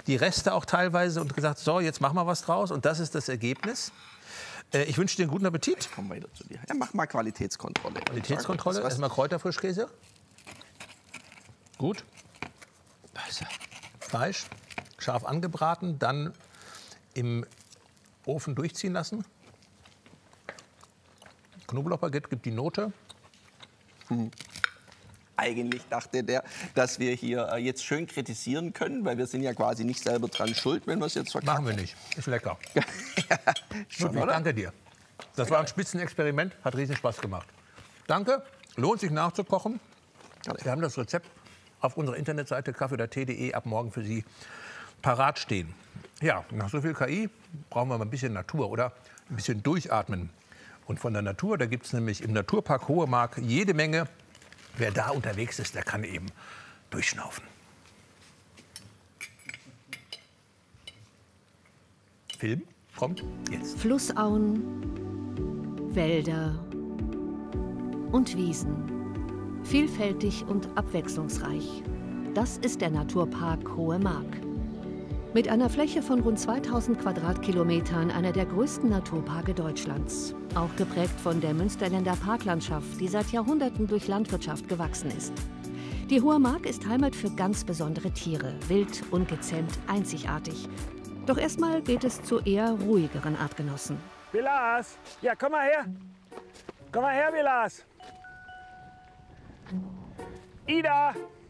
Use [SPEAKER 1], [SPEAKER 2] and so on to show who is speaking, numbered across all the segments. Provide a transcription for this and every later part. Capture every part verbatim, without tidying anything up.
[SPEAKER 1] die Reste auch teilweise und gesagt, so, jetzt machen wir was draus. Und das ist das Ergebnis. Äh, ich wünsche dir einen guten Appetit.
[SPEAKER 2] Ich komme weiter zu dir. Ja, mach mal Qualitätskontrolle.
[SPEAKER 1] Qualitätskontrolle, erstmal Kräuterfrischkäse. Gut. Fleisch, scharf angebraten, dann im Ofen durchziehen lassen. Knoblauchbaguette gibt die Note.
[SPEAKER 2] Hm. Eigentlich dachte der, dass wir hier jetzt schön kritisieren können, weil wir sind ja quasi nicht selber dran schuld, wenn wir es jetzt verkacken.
[SPEAKER 1] Machen wir nicht. Ist lecker.
[SPEAKER 2] Schon,
[SPEAKER 1] Ludwig,
[SPEAKER 2] oder?
[SPEAKER 1] danke dir. Das war ein Spitzenexperiment, hat riesen Spaß gemacht. Danke, lohnt sich nachzukochen. Wir haben das Rezept auf unserer Internetseite kaffee oder tee punkt de ab morgen für Sie parat stehen. Ja, nach so viel K I brauchen wir mal ein bisschen Natur oder ein bisschen durchatmen. Und von der Natur, da gibt es nämlich im Naturpark Hohe Mark jede Menge. Wer da unterwegs ist, der kann eben durchschnaufen. Film kommt jetzt.
[SPEAKER 3] Flussauen, Wälder und Wiesen. Vielfältig und abwechslungsreich. Das ist der Naturpark Hohe Mark. Mit einer Fläche von rund zweitausend Quadratkilometern einer der größten Naturparke Deutschlands. Auch geprägt von der Münsterländer Parklandschaft, die seit Jahrhunderten durch Landwirtschaft gewachsen ist. Die Hohe Mark ist Heimat für ganz besondere Tiere, wild, ungezähmt, einzigartig. Doch erstmal geht es zu eher ruhigeren Artgenossen.
[SPEAKER 4] Vilas, ja, komm mal her. Komm mal her, Vilas. Ida!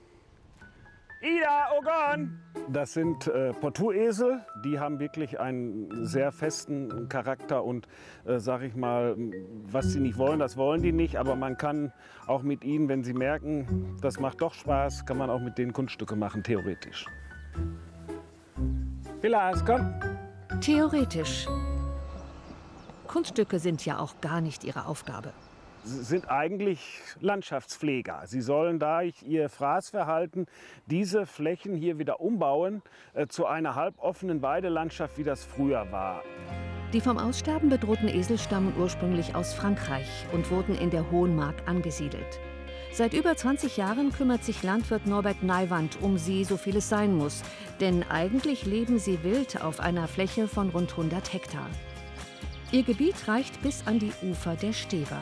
[SPEAKER 4] Ida, Ogon! Das sind äh, Portuesel, die haben wirklich einen sehr festen Charakter und, äh, sag ich mal, was sie nicht wollen, das wollen die nicht. Aber man kann auch mit ihnen, wenn sie merken, das macht doch Spaß, kann man auch mit denen Kunststücke machen, theoretisch. Vilas, komm!
[SPEAKER 3] Theoretisch. Kunststücke sind ja auch gar nicht ihre Aufgabe.
[SPEAKER 4] Sind eigentlich Landschaftspfleger. Sie sollen durch ihr Fraßverhalten diese Flächen hier wieder umbauen äh, zu einer halboffenen Weidelandschaft, wie das früher war.
[SPEAKER 3] Die vom Aussterben bedrohten Esel stammen ursprünglich aus Frankreich und wurden in der Hohen Mark angesiedelt. Seit über zwanzig Jahren kümmert sich Landwirt Norbert Neiwand um sie, so viel es sein muss. Denn eigentlich leben sie wild auf einer Fläche von rund hundert Hektar. Ihr Gebiet reicht bis an die Ufer der Stever.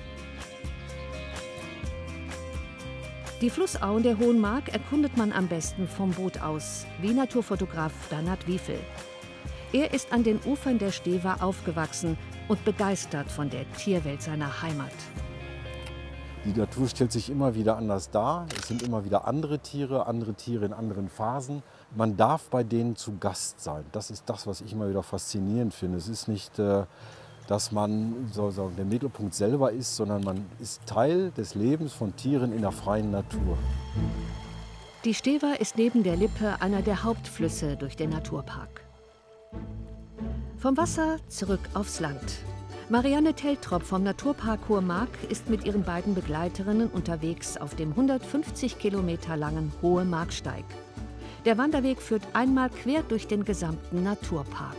[SPEAKER 3] Die Flussauen der Hohen Mark erkundet man am besten vom Boot aus, wie Naturfotograf Bernhard Wiefel. Er ist an den Ufern der Stever aufgewachsen und begeistert von der Tierwelt seiner Heimat.
[SPEAKER 5] Die Natur stellt sich immer wieder anders dar. Es sind immer wieder andere Tiere, andere Tiere in anderen Phasen. Man darf bei denen zu Gast sein. Das ist das, was ich immer wieder faszinierend finde. Es ist nicht, äh, dass man so, so der Mittelpunkt selber ist, sondern man ist Teil des Lebens von Tieren in der freien Natur.
[SPEAKER 3] Die Stever ist neben der Lippe einer der Hauptflüsse durch den Naturpark. Vom Wasser zurück aufs Land. Marianne Teltrop vom Naturpark Hohe Mark ist mit ihren beiden Begleiterinnen unterwegs auf dem hundertfünfzig Kilometer langen Hohe Marksteig. Der Wanderweg führt einmal quer durch den gesamten Naturpark.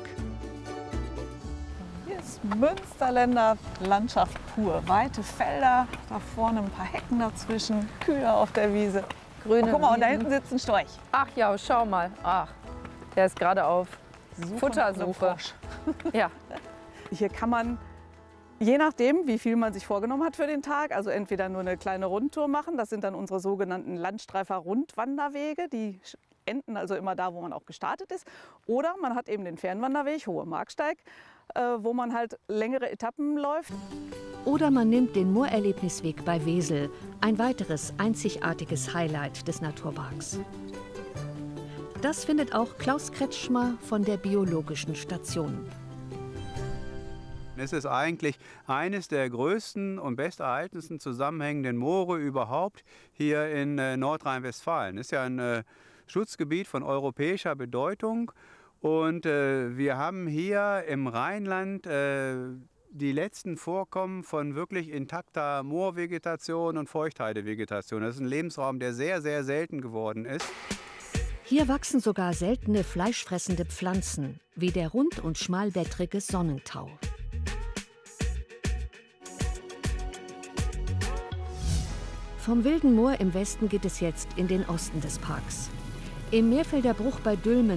[SPEAKER 6] Hier ist Münsterländer Landschaft pur. Weite Felder, da vorne ein paar Hecken dazwischen, Kühe auf der Wiese.
[SPEAKER 7] Grüne
[SPEAKER 6] Oh, guck mal, und da
[SPEAKER 7] Wiesen.
[SPEAKER 6] hinten sitzt ein Storch.
[SPEAKER 7] Ach ja, schau mal. Ach, der ist gerade auf
[SPEAKER 6] Suche nach einem
[SPEAKER 7] Futtersuche.
[SPEAKER 6] Frosch.
[SPEAKER 7] Ja.
[SPEAKER 6] Hier kann man, je nachdem, wie viel man sich vorgenommen hat für den Tag, also entweder nur eine kleine Rundtour machen, das sind dann unsere sogenannten Landstreifer-Rundwanderwege, die enden also immer da, wo man auch gestartet ist. Oder man hat eben den Fernwanderweg, Hohe Marksteig, äh, wo man halt längere Etappen läuft.
[SPEAKER 3] Oder man nimmt den Moorerlebnisweg bei Wesel, ein weiteres einzigartiges Highlight des Naturparks. Das findet auch Klaus Kretschmer von der Biologischen Station.
[SPEAKER 8] Es ist eigentlich eines der größten und besterhaltensten zusammenhängenden Moore überhaupt hier in äh, Nordrhein-Westfalen. Es ist ja ein äh, Schutzgebiet von europäischer Bedeutung. Und äh, wir haben hier im Rheinland äh, die letzten Vorkommen von wirklich intakter Moorvegetation und Feuchtheidevegetation. Das ist ein Lebensraum, der sehr, sehr selten geworden ist.
[SPEAKER 3] Hier wachsen sogar seltene fleischfressende Pflanzen, wie der rund- und schmalblättrige Sonnentau. Vom Wilden Moor im Westen geht es jetzt in den Osten des Parks. Im Meerfelder Bruch bei Dülmen